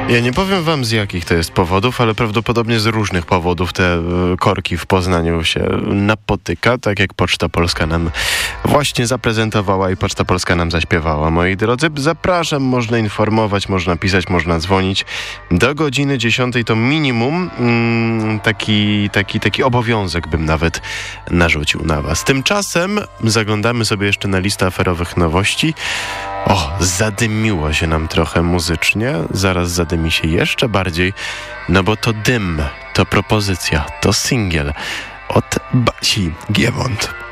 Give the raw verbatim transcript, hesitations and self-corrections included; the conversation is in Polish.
Ja nie powiem wam, z jakich to jest powodów, ale prawdopodobnie z różnych powodów te e, korki w Poznaniu się napotyka, tak jak Poczta Polska nam właśnie zaprezentowała i Poczta Polska nam zaśpiewała. Moi drodzy, zapraszam, można informować, można pisać, można dzwonić. Do godziny dziesiątej to minimum mm, taki, taki, taki obowiązek bym nawet narzucił na was. Tymczasem zaglądamy sobie jeszcze na listę aferowych nowości. O, zadymiło się nam trochę muzycznie, zaraz zadymi się jeszcze bardziej, no bo to dym, to propozycja, to singiel od Basi Giewont.